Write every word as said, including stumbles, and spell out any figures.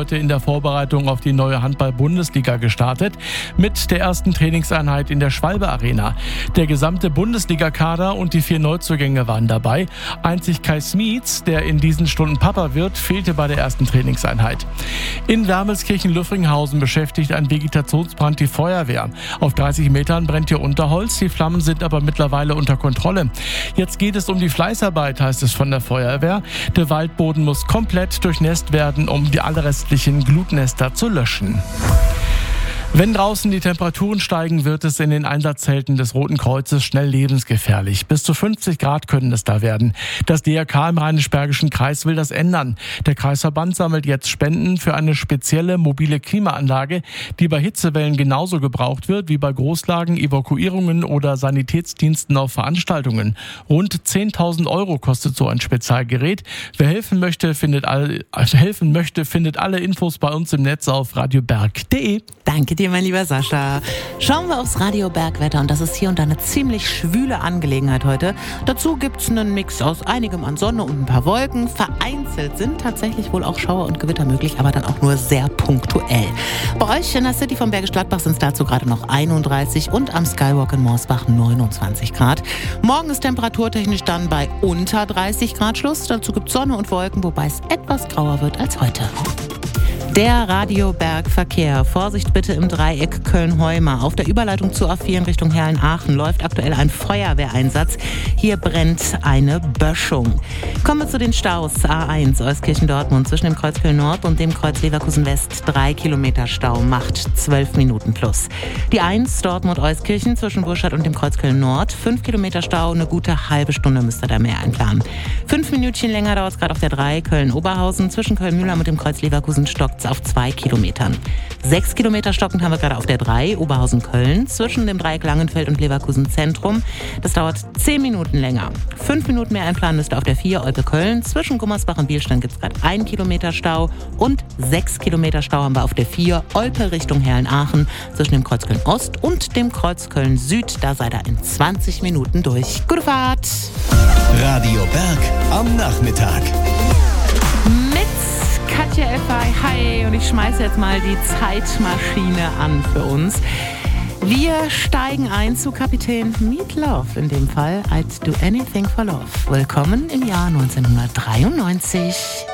heute in der Vorbereitung auf die neue Handball-Bundesliga gestartet, mit der ersten Trainingseinheit in der Schwalbe Arena. Der gesamte Bundesliga-Kader und die vier Neuzugänge waren dabei. Einzig Kai Smietz, der in diesen Stunden Papa wird, fehlte bei der ersten Trainingseinheit. In Wermelskirchen-Lüffringhausen beschäftigt ein Vegetationsbrand die Feuerwehr. Auf dreißig Metern brennt hier Unterholz, die Flammen sind aber mittlerweile unter Kontrolle. Jetzt geht es um die Fleißarbeit, heißt es von der Feuerwehr. Der Waldboden muss komplett durchnässt werden, um die alle restlichen Glutnester zu löschen. Wenn draußen die Temperaturen steigen, wird es in den Einsatzzelten des Roten Kreuzes schnell lebensgefährlich. Bis zu fünfzig Grad können es da werden. Das D R K im Rheinisch-Bergischen Kreis will das ändern. Der Kreisverband sammelt jetzt Spenden für eine spezielle mobile Klimaanlage, die bei Hitzewellen genauso gebraucht wird wie bei Großlagen, Evakuierungen oder Sanitätsdiensten auf Veranstaltungen. Rund zehntausend Euro kostet so ein Spezialgerät. Wer helfen möchte, findet all, helfen möchte, findet alle Infos bei uns im Netz auf radioberg punkt de. Danke dir, mein lieber Sascha. Schauen wir aufs Radio-Bergwetter und das ist hier und da eine ziemlich schwüle Angelegenheit heute. Dazu gibt's einen Mix aus einigem an Sonne und ein paar Wolken. Vereinzelt sind tatsächlich wohl auch Schauer und Gewitter möglich, aber dann auch nur sehr punktuell. Bei euch in der City von Bergisch Gladbach sind es dazu gerade noch einunddreißig und am Skywalk in Morsbach neunundzwanzig Grad. Morgen ist temperaturtechnisch dann bei unter dreißig Grad Schluss. Dazu gibt's Sonne und Wolken, wobei es etwas grauer wird als heute. Der Radiobergverkehr. Vorsicht bitte im Dreieck Köln-Heumar. Auf der Überleitung zur A vier in Richtung Herrn-Aachen läuft aktuell ein Feuerwehreinsatz. Hier brennt eine Böschung. Kommen wir zu den Staus. A eins Euskirchen-Dortmund zwischen dem Kreuz Köln-Nord und dem Kreuz Leverkusen-West. Drei Kilometer Stau macht zwölf Minuten plus. Die eins Dortmund-Euskirchen zwischen Burscheid und dem Kreuz Köln-Nord. Fünf Kilometer Stau, eine gute halbe Stunde müsst ihr da mehr einplanen. Fünf Minütchen länger dauert es gerade auf der drei Köln-Oberhausen. Zwischen Köln-Mühlheim und dem Kreuz Leverkusen stockt auf zwei Kilometern. Sechs Kilometer stockend haben wir gerade auf der drei, Oberhausen-Köln, zwischen dem Dreieck Langenfeld und Leverkusen-Zentrum. Das dauert zehn Minuten länger. Fünf Minuten mehr einplanen müsst ihr auf der vier, Olpe-Köln. Zwischen Gummersbach und Bielstein gibt es gerade ein Kilometer Stau und sechs Kilometer Stau haben wir auf der vier, Olpe Richtung Herrn-Aachen, zwischen dem Kreuz Köln-Ost und dem Kreuz Köln-Süd. Da seid ihr in zwanzig Minuten durch. Gute Fahrt! Radio Berg am Nachmittag. Katja Elfay, hi, und ich schmeiße jetzt mal die Zeitmaschine an für uns. Wir steigen ein zu Kapitän Meat Love, in dem Fall I'd Do Anything for Love. Willkommen im Jahr neunzehnhundertdreiundneunzig.